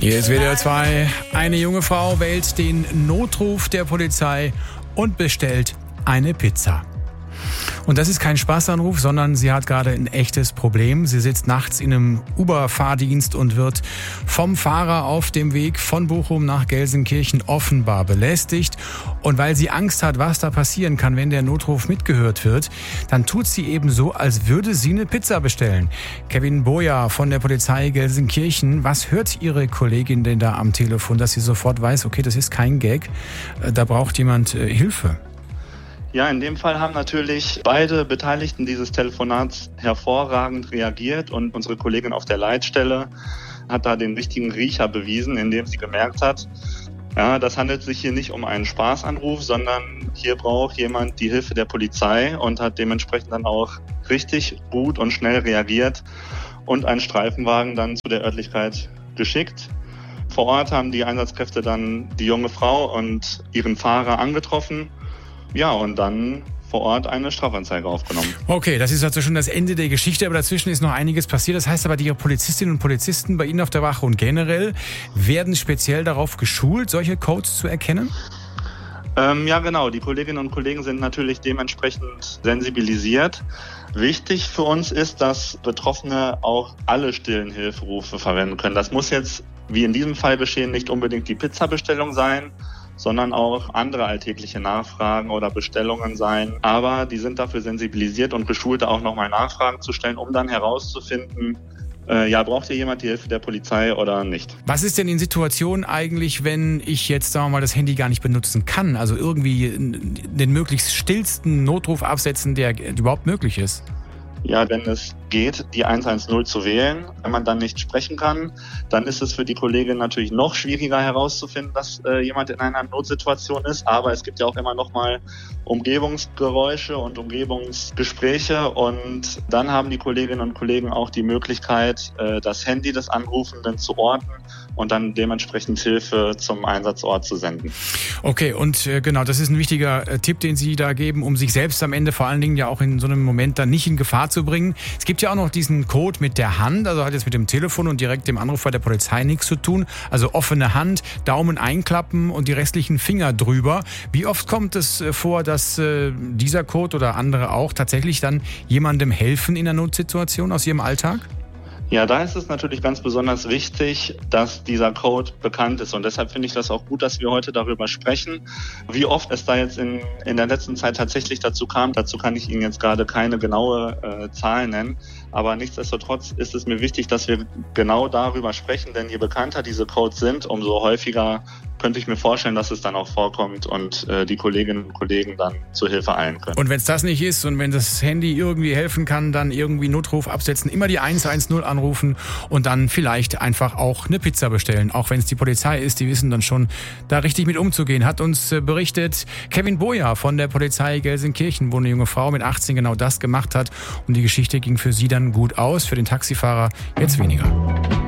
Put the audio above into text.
Hier ist WDR 2. Eine junge Frau wählt den Notruf der Polizei und bestellt eine Pizza. Und das ist kein Spaßanruf, sondern sie hat gerade ein echtes Problem. Sie sitzt nachts in einem Uber-Fahrdienst und wird vom Fahrer auf dem Weg von Bochum nach Gelsenkirchen offenbar belästigt. Und weil sie Angst hat, was da passieren kann, wenn der Notruf mitgehört wird, dann tut sie eben so, als würde sie eine Pizza bestellen. Kevin Boja von der Polizei Gelsenkirchen, was hört Ihre Kollegin denn da am Telefon, dass sie sofort weiß, okay, das ist kein Gag, da braucht jemand Hilfe? Ja, in dem Fall haben natürlich beide Beteiligten dieses Telefonats hervorragend reagiert und unsere Kollegin auf der Leitstelle hat da den richtigen Riecher bewiesen, indem sie gemerkt hat, ja, das handelt sich hier nicht um einen Spaßanruf, sondern hier braucht jemand die Hilfe der Polizei und hat dementsprechend dann auch richtig gut und schnell reagiert und einen Streifenwagen dann zu der Örtlichkeit geschickt. Vor Ort haben die Einsatzkräfte dann die junge Frau und ihren Fahrer angetroffen. Ja, und dann vor Ort eine Strafanzeige aufgenommen. Okay, das ist also schon das Ende der Geschichte, aber dazwischen ist noch einiges passiert. Das heißt aber, die Polizistinnen und Polizisten bei Ihnen auf der Wache und generell werden speziell darauf geschult, solche Codes zu erkennen? Ja, genau. Die Kolleginnen und Kollegen sind natürlich dementsprechend sensibilisiert. Wichtig für uns ist, dass Betroffene auch alle stillen Hilferufe verwenden können. Das muss jetzt, wie in diesem Fall geschehen, nicht unbedingt die Pizzabestellung sein, sondern auch andere alltägliche Nachfragen oder Bestellungen sein. Aber die sind dafür sensibilisiert und geschult, auch nochmal Nachfragen zu stellen, um dann herauszufinden, braucht hier jemand die Hilfe der Polizei oder nicht? Was ist denn in Situationen eigentlich, wenn ich jetzt, sagen wir mal, das Handy gar nicht benutzen kann? Also irgendwie den möglichst stillsten Notruf absetzen, der überhaupt möglich ist? Ja, wenn es geht, die 110 zu wählen. Wenn man dann nicht sprechen kann, dann ist es für die Kollegin natürlich noch schwieriger herauszufinden, dass jemand in einer Notsituation ist. Aber es gibt ja auch immer noch mal Umgebungsgeräusche und Umgebungsgespräche. Und dann haben die Kolleginnen und Kollegen auch die Möglichkeit, das Handy des Anrufenden zu orten und dann dementsprechend Hilfe zum Einsatzort zu senden. Okay, und genau, das ist ein wichtiger Tipp, den Sie da geben, um sich selbst am Ende vor allen Dingen ja auch in so einem Moment dann nicht in Gefahr zu bringen. Es gibt ja auch noch diesen Code mit der Hand, also hat jetzt mit dem Telefon und direkt dem Anruf bei der Polizei nichts zu tun. Also offene Hand, Daumen einklappen und die restlichen Finger drüber. Wie oft kommt es vor, dass dieser Code oder andere auch tatsächlich dann jemandem helfen in einer Notsituation aus Ihrem Alltag? Ja, da ist es natürlich ganz besonders wichtig, dass dieser Code bekannt ist. Und deshalb finde ich das auch gut, dass wir heute darüber sprechen. Wie oft es da jetzt in der letzten Zeit tatsächlich dazu kam, dazu kann ich Ihnen jetzt gerade keine genaue Zahl nennen. Aber nichtsdestotrotz ist es mir wichtig, dass wir genau darüber sprechen. Denn je bekannter diese Codes sind, umso häufiger könnte ich mir vorstellen, dass es dann auch vorkommt und die Kolleginnen und Kollegen dann zur Hilfe eilen können. Und wenn es das nicht ist und wenn das Handy irgendwie helfen kann, dann irgendwie Notruf absetzen, immer die 110 anrufen und dann vielleicht einfach auch eine Pizza bestellen. Auch wenn es die Polizei ist, die wissen dann schon, da richtig mit umzugehen. Hat uns berichtet Kevin Boja von der Polizei Gelsenkirchen, wo eine junge Frau mit 18 genau das gemacht hat. Und die Geschichte ging für sie dann gut aus, für den Taxifahrer jetzt weniger.